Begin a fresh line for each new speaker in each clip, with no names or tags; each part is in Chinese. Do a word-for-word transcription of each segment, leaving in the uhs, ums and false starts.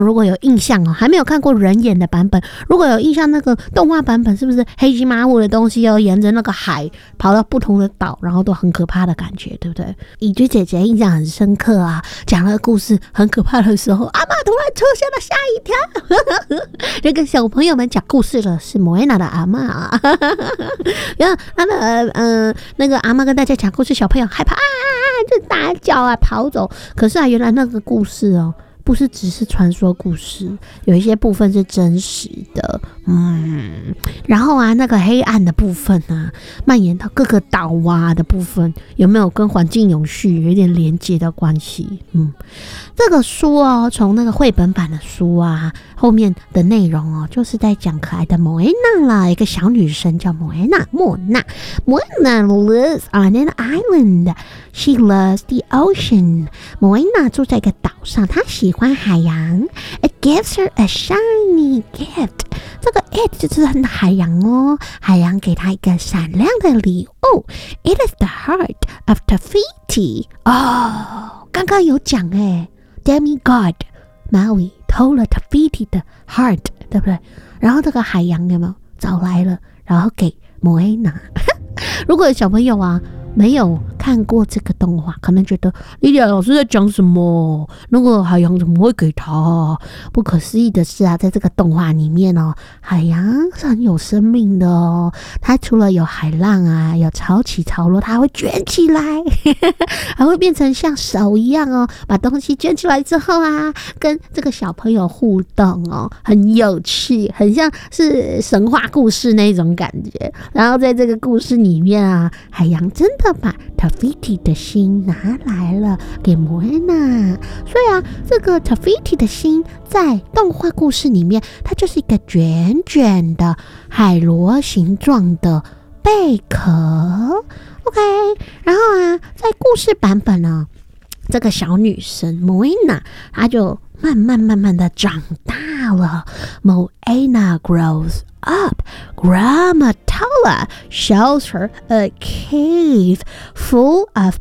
如果有印象哦，还没有看过人演的版本，如果有印象那个动画版本是不是黑漆麻乌的东西哦，沿着那个海跑到不同的岛，然后都很可怕的感觉，对不对？以居姐姐印象很深刻啊，讲了故事很可怕的时候，阿嬷突然出现了，吓一跳。这个小朋友们讲故事的是莫耶娜的阿嬷啊，然后他的呃那个阿嬷跟大家讲故事，小朋友害怕啊，就大叫啊跑走。可是啊，原来那个故事哦，不是只是传说故事，有一些部分是真实的，嗯，然后啊，那个黑暗的部分啊，蔓延到各个岛啊的部分，有没有跟环境永续有一点连接的关系？嗯，这个书哦，从那个绘本版的书啊，后面的内容哦，就是在讲可爱的莫耶娜啦，一个小女生叫莫耶娜，莫娜，莫耶娜 lives on an island. She loves the ocean. 莫耶娜住在一个岛上，她喜欢海洋。It gives her a shiny gift. 这个 it 就是很海洋哦，海洋给她一个闪亮的礼物。It is the heart of Tafiti. 哦，刚刚有讲哎 ，Demigod Maui 偷了 Tafiti 的 heart， 对不对？然后这个海洋有没有找来了，然后给莫耶娜。如果有小朋友啊没有看过这个动画，可能觉得莉莉亚老师在讲什么？那个海洋怎么会给他？不可思议的是啊，在这个动画里面哦，海洋是很有生命的哦。它除了有海浪啊，有潮起潮落，它会卷起来，还会变成像手一样哦，把东西卷起来之后啊，跟这个小朋友互动哦，很有趣，很像是神话故事那种感觉。然后在这个故事里面啊，海洋真的把 Tafiti 的心拿来了给莫耶娜，所以啊，这个 Tafiti 的心在动画故事里面，它就是一个卷卷的海螺形状的贝壳。OK， 然后啊，在故事版本呢，这个小女生莫耶娜，她就慢慢慢慢的长大了。莫耶娜 grows up. Grandma Tola shows her a cave full of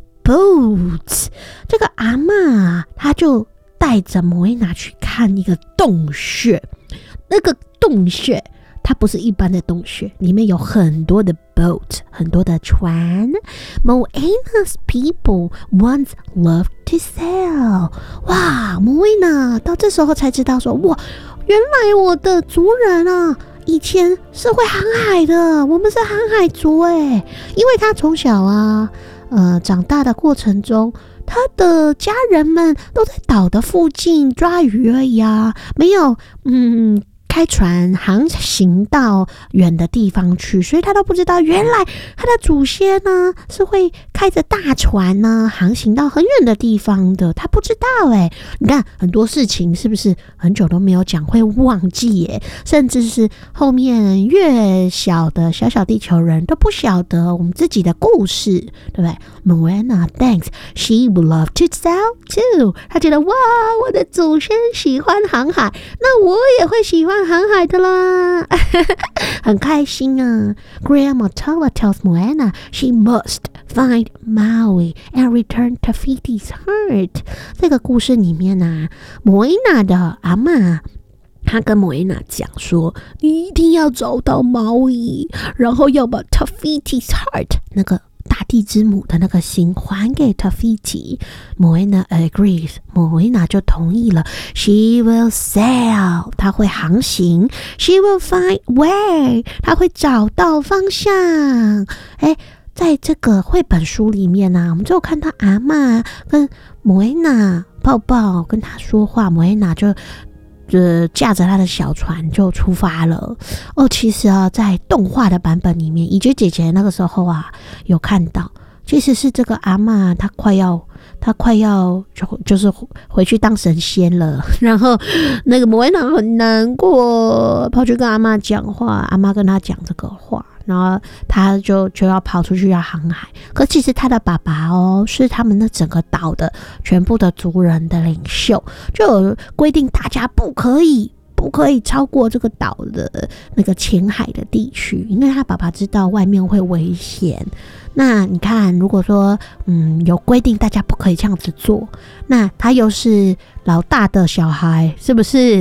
boats. 这个阿嬷她就带着莫耶娜去看一个洞穴，那个洞穴它不是一般的洞穴，里面有很多的 boat， 很多的船。Moana's people once loved to sail. 哇，莫耶娜到这时候才知道说，哇，原来我的族人啊，以前是会航海的，我们是航海族哎，因为他从小啊，呃，长大的过程中，他的家人们都在岛的附近抓鱼而已啊，没有嗯开船航行到远的地方去，所以他都不知道原来他的祖先呢是会开着大船呢航行到很远的地方的，他不知道哎。你看很多事情是不是很久都没有讲会忘记耶？甚至是后面越小的小小地球人都不晓得我们自己的故事，对不对？ Moana thinks she would love to sail too. 他觉得哇，我的祖先喜欢航海，那我也会喜欢航海的啦。很开心啊。 Grandma Tola tells Moana she must find Maui and return Tafiti's heart. 这个故事里面啊，莫耶娜的阿嬷他跟莫耶娜讲说，你一定要找到毛伊，然后要把 Tafiti's heart 那个大地之母的那个心还给 Tafiti。 莫耶娜 agrees， 莫耶娜就同意了。 She will sail， 她会航行。 She will find way， 她会找到方向。诶，在这个绘本书里面啊，我们就有看到阿嬷跟莫耶娜抱抱，跟她说话，莫耶娜就呃，驾着她的小船就出发了。哦，其实啊，在动画的版本里面，以及姐姐那个时候啊，有看到，其实是这个阿嬷她快要，她快要就就是回去当神仙了。然后那个莫耶娜很难过，跑去跟阿嬷讲话，阿嬷跟她讲这个话。然后他就就要跑出去要航海，可其实他的爸爸哦是他们那整个岛的全部的族人的领袖，就有规定大家不可以不不可以超过这个岛的那个浅海的地区，因为他爸爸知道外面会危险。那你看，如果说嗯有规定大家不可以这样子做，那他又是老大的小孩，是不是